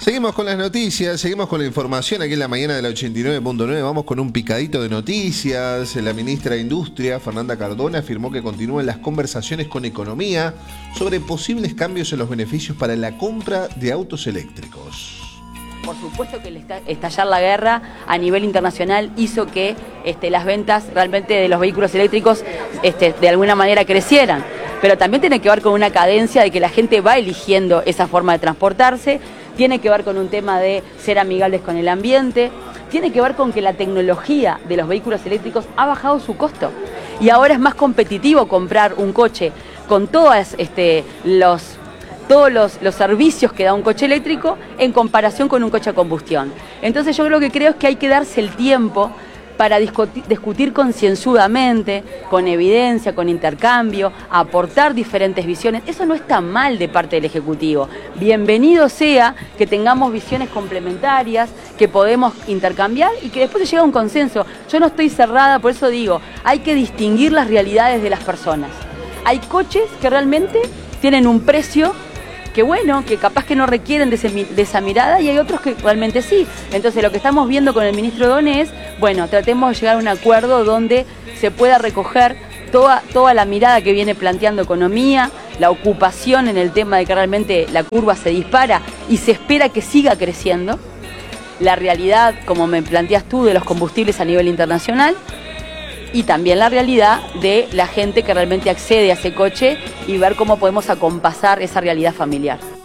Seguimos con las noticias, seguimos con la información aquí en la mañana de la 89.9. Vamos con un picadito de noticias. La ministra de Industria, Fernanda Cardona, afirmó que continúan las conversaciones con Economía sobre posibles cambios en los beneficios para la compra de autos eléctricos. Por supuesto que el estallar la guerra a nivel internacional hizo que las ventas realmente de los vehículos eléctricos de alguna manera crecieran. Pero también tiene que ver con una cadencia de que la gente va eligiendo esa forma de transportarse, tiene que ver con un tema de ser amigables con el ambiente, tiene que ver con que la tecnología de los vehículos eléctricos ha bajado su costo y ahora es más competitivo comprar un coche con todos los servicios que da un coche eléctrico en comparación con un coche a combustión. Entonces yo creo que hay que darse el tiempo para discutir concienzudamente, con evidencia, con intercambio, aportar diferentes visiones. Eso no está mal de parte del Ejecutivo. Bienvenido sea que tengamos visiones complementarias, que podemos intercambiar y que después se llegue a un consenso. Yo no estoy cerrada, por eso digo, hay que distinguir las realidades de las personas. Hay coches que realmente tienen un precio que bueno, que capaz que no requieren de esa mirada y hay otros que realmente sí. Entonces lo que estamos viendo con el ministro Donés es, bueno, tratemos de llegar a un acuerdo donde se pueda recoger toda la mirada que viene planteando Economía, la ocupación en el tema de que realmente la curva se dispara y se espera que siga creciendo, la realidad, como me planteas tú, de los combustibles a nivel internacional, y también la realidad de la gente que realmente accede a ese coche y ver cómo podemos acompasar esa realidad familiar.